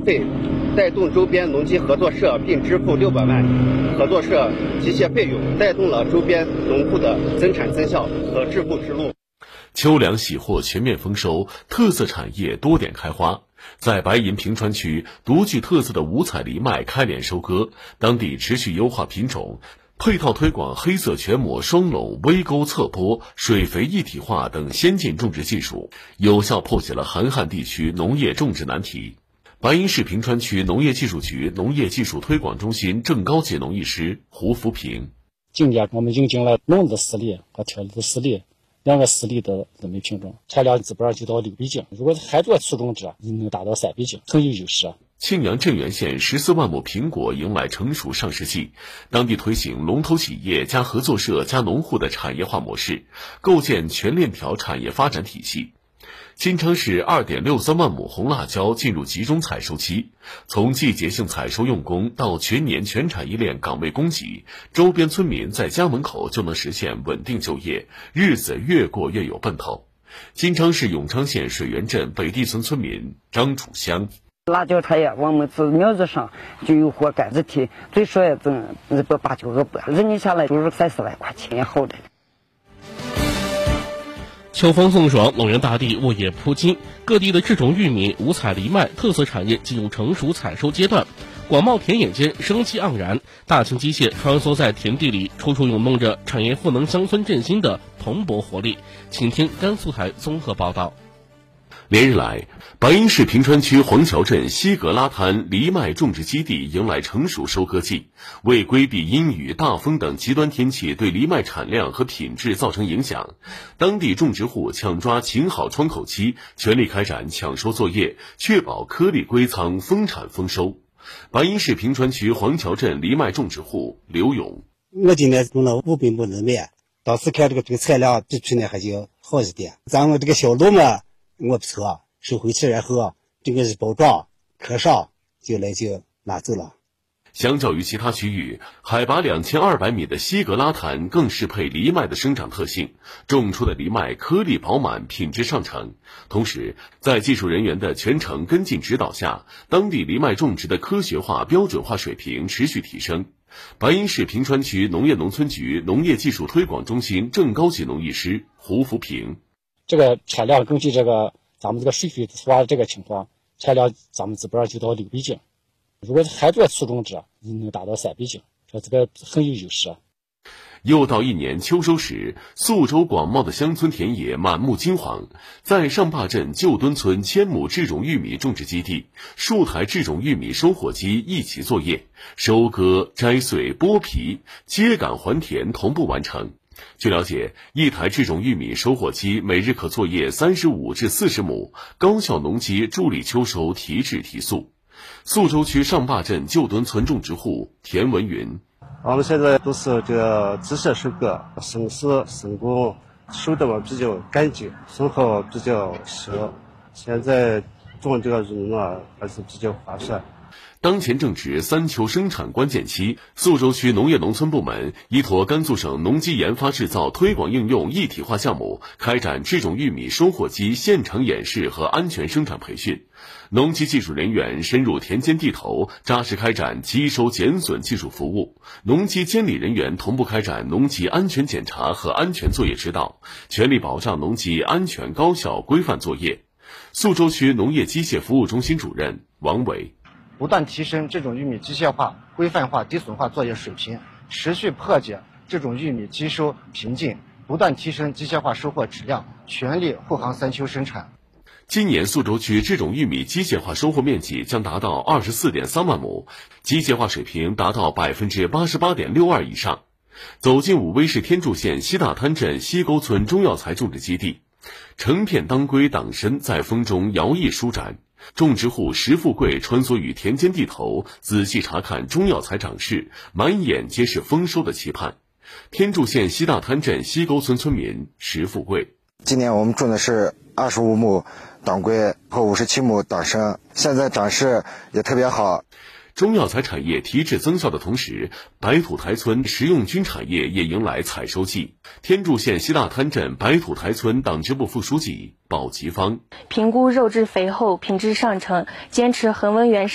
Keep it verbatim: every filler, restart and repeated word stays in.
费，带动周边农机合作社并支付六百万合作社机械费用，带动了周边农户的增产增效和致富之路。 秋粮喜获全面丰收，特色产业多点开花。在白银平川区，独具特色的五彩藜麦开镰收割，当地持续优化品种，配套推广黑色全膜双垄、微沟侧播、水肥一体化等先进种植技术，有效破解了韩旱地区农业种植难题。白银市平川区农业技术局农业技术推广中心正高级农艺师胡福平： 今年我们引进了农的丝梨和特的丝梨两个丝梨的人民品种，产量基本上就到六比斤。如果还做粗种植，能达到三比斤，很有优势。 庆阳镇原县十四万亩苹果迎来成熟上市季，当地推行龙头企业加合作社加农户的产业化模式，构建全链条产业发展体系。金昌市 二点六三万亩红辣椒进入集中采收期，从季节性采收用工到全年全产业链岗位供给，周边村民在家门口就能实现稳定就业，日子越过越有奔头。金昌市永昌县水源镇北地村村民张楚香： 辣椒产业我们自苗子上就有活杆子提，最少也挣不八九个百，人家下来就是三四万块钱好的。 秋风送爽，农园大地沃野铺金，各地的制种玉米、五彩藜麦特色产业进入成熟采收阶段。广袤田野间生机盎然，大型机械穿梭在田地里，处处涌动着产业赋能乡村振兴的蓬勃活力。请听甘肃台综合报道。 连日来，白银市平川区黄桥镇西格拉滩藜麦种植基地迎来成熟收割季。为规避阴雨、大风等极端天气对藜麦产量和品质造成影响，当地种植户抢抓晴好窗口期，全力开展抢收作业，确保颗粒归仓、丰产丰收。白银市平川区黄桥镇藜麦种植户刘勇： 我今年种了五百亩藜麦，当时看这个这个产量比去年还就好一点。咱们这个销路嘛，我不错，收回去然后这个是包装刻上就来就拿走了。 相较于其他区域，海拔两千二百米的西格拉滩更适配藜麦的生长特性，种出的藜麦颗粒饱满，品质上乘。同时，在技术人员的全程跟进指导下，当地藜麦种植的科学化、标准化水平持续提升。白银市平川区农业农村局农业技术推广中心正高级农艺师胡福平： 这个产量根据这个咱们这个水肥化的这个情况，产量咱们基本上就到六比斤。如果还做粗种植，能达到三比斤，说这个很有优势。 又到一年秋收时，宿州广袤的乡村田野满目金黄。在上坝镇旧墩村千亩制种玉米种植基地，数台制种玉米收获机一起作业，收割、摘穗、剥皮、秸秆还田同步完成。据了解，一台制种玉米收获机每日可作业三十五至四十亩，高效农机助力秋收提质提速。宿州区上坝镇旧墩村种植户田文云： 我们现在都是这个机械收割，省时省工，收的嘛比较干净，损耗比较小。现在种这个玉米嘛还是比较划算。 当前正值三秋生产关键期，宿州区农业农村部门依托甘肃省农机研发制造推广应用一体化项目，开展制种玉米收获机现场演示和安全生产培训。农机技术人员深入田间地头，扎实开展机收减损技术服务。农机监理人员同步开展农机安全检查和安全作业指导，全力保障农机安全高效规范作业。宿州区农业机械服务中心主任王伟： 不断提升这种玉米机械化、规范化、低损化作业水平，持续破解这种玉米机收瓶颈，不断提升机械化收获质量，全力护航三秋生产。 今年宿州区这种玉米机械化收获面积将达到 二十四点三万亩，机械化水平达到 百分之八十八点六二 以上。走进武威市天柱县西大滩镇西沟村中药材种植基地，成片当归党参在风中摇曳舒展。种植户石富贵穿梭于田间地头，仔细查看中药材长势，满眼皆是丰收的期盼。天柱县西大滩镇西沟村村民石富贵： 今年我们种的是二十五亩当归和五十七亩党参，现在长势也特别好。 中药材产业提质增效的同时，白土台村食用菌产业也迎来采收季。天柱县西大滩镇白土台村党支部副书记鲍吉芳： 评估肉质肥厚、品质上乘，坚持恒温原